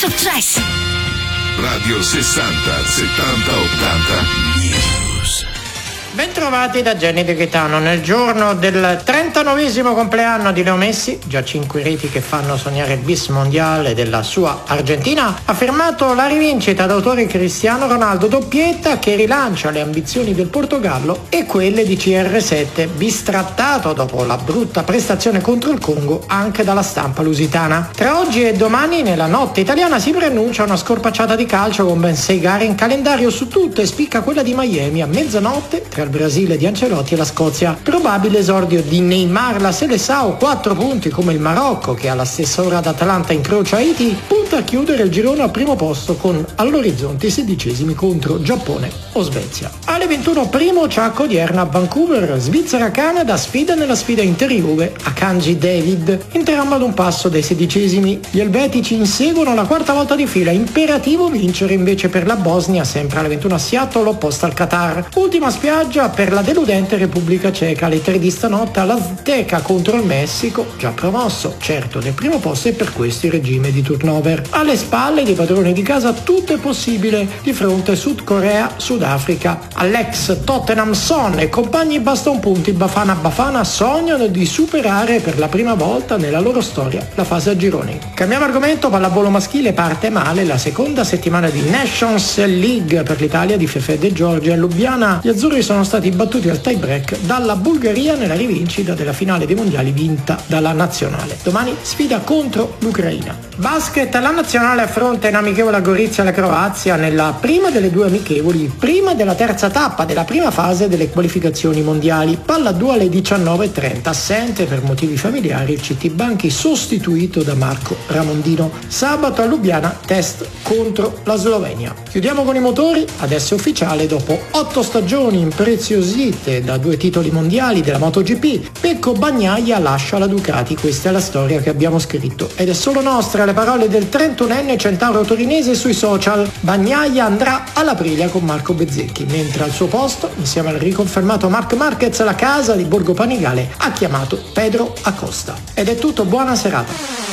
successi. Radio 60 70 80 News. Bentrovati da Jenny De Gaetano. Nel giorno del 39esimo compleanno di Leo Messi, già 5 reti che fanno sognare il bis mondiale della sua Argentina, ha firmato la rivincita d'autore Cristiano Ronaldo, doppietta che rilancia le ambizioni del Portogallo e quelle di CR7, bistrattato dopo la brutta prestazione contro il Congo anche dalla stampa lusitana. Tra oggi e domani, nella notte italiana, si preannuncia una scorpacciata di calcio con ben 6 gare in calendario. Su tutte spicca quella di Miami a mezzanotte tra il Brasile di Ancelotti e la Scozia. Probabile esordio di Neymar, la Seleção, 4 punti come il Marocco che alla stessa ora ad Atalanta incrocia Haiti, punta a chiudere il girone al primo posto con all'orizzonte i 16esimi contro Giappone o Svezia. Alle 21 primo ciacco odierna a Vancouver, Svizzera-Canada, sfida nella sfida Inter-Juve a Kanji David, entrambi ad un passo dai 16esimi. Gli elvetici inseguono la 4ª volta di fila, imperativo vincere invece per la Bosnia, sempre alle 21 a Seattle, opposta al Qatar. Ultima spiaggia per la deludente Repubblica Ceca alle 3 di stanotte all'Azteca contro il Messico, già promosso, certo nel primo posto, e per questo il regime di turnover. Alle spalle dei padroni di casa tutto è possibile di fronte Sud Corea-Sudafrica. All'ex Tottenham Son e compagni bastonpunti Bafana Bafana sognano di superare per la prima volta nella loro storia la fase a gironi. Cambiamo argomento, pallavolo maschile, parte male la seconda settimana di Nations League per l'Italia di Fefed e Georgia. A Lubiana gli azzurri sono stati battuti al tie break dalla Bulgaria nella rivincita della finale dei mondiali vinta dalla nazionale. Domani sfida contro l'Ucraina. Basket, la nazionale affronta in amichevole a Gorizia la Croazia nella prima delle 2 amichevoli, prima della terza tappa della prima fase delle qualificazioni mondiali. Palla 2 alle 19:30, assente per motivi familiari il CT Banchi, sostituito da Marco Ramondino. Sabato a Lubiana test contro la Slovenia. Chiudiamo con i motori, adesso è ufficiale, dopo 8 stagioni impreziosite da 2 titoli mondiali della MotoGP, Pecco Bagnaia lascia la Ducati. Questa è la storia che abbiamo scritto ed è solo nostra. Le parole del 31enne centauro torinese sui social. Bagnaia andrà all'Aprilia con Marco Bezzecchi, mentre al suo posto, insieme al riconfermato Marc Marquez, la casa di Borgo Panigale ha chiamato Pedro Acosta. Ed è tutto, buona serata.